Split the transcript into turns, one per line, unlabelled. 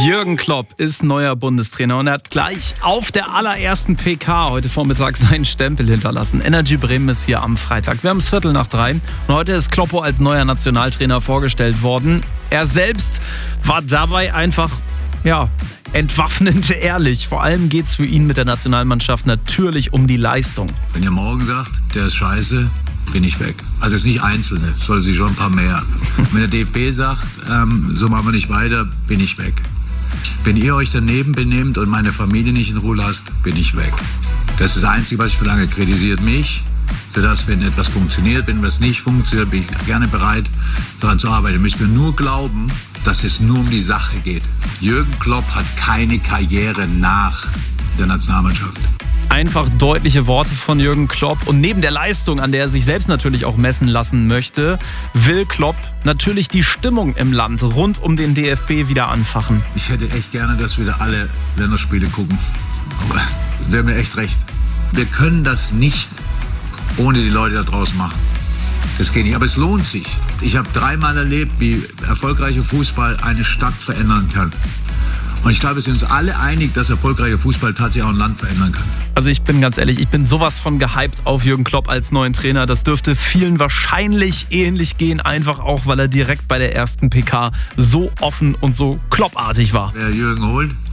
Jürgen Klopp ist neuer Bundestrainer und er hat gleich auf der allerersten PK heute Vormittag seinen Stempel hinterlassen. Energy Bremen ist hier am Freitag. Wir haben es 2:45 und heute ist Kloppo als neuer Nationaltrainer vorgestellt worden. Er selbst war dabei einfach, entwaffnend ehrlich. Vor allem geht es für ihn mit der Nationalmannschaft natürlich um die Leistung.
Wenn ihr morgen sagt, der ist scheiße, bin ich weg. Also es ist nicht Einzelne, es sollte sich schon ein paar mehr. Wenn der DFB sagt, so machen wir nicht weiter, bin ich weg. Wenn ihr euch daneben benehmt und meine Familie nicht in Ruhe lasst, bin ich weg. Das ist das Einzige, was ich verlange. Kritisiert mich, sodass, wenn etwas funktioniert, wenn etwas nicht funktioniert, bin ich gerne bereit, daran zu arbeiten. Ihr müsst mir nur glauben, dass es nur um die Sache geht. Jürgen Klopp hat keine Karriere nach der Nationalmannschaft.
Einfach deutliche Worte von Jürgen Klopp. Und neben der Leistung, an der er sich selbst natürlich auch messen lassen möchte, will Klopp natürlich die Stimmung im Land rund um den DFB wieder anfachen.
Ich hätte echt gerne, dass wir da alle Länderspiele gucken. Aber Sie haben mir echt recht. Wir können das nicht ohne die Leute da draußen machen. Das geht nicht, aber es lohnt sich. Ich habe 3-mal erlebt, wie erfolgreicher Fußball eine Stadt verändern kann. Und ich glaube, wir sind uns alle einig, dass erfolgreicher Fußball tatsächlich auch ein Land verändern kann.
Also ich bin ganz ehrlich, ich bin sowas von gehypt auf Jürgen Klopp als neuen Trainer. Das dürfte vielen wahrscheinlich ähnlich gehen, einfach auch, weil er direkt bei der ersten PK so offen und so kloppartig war.
Wer Jürgen holt,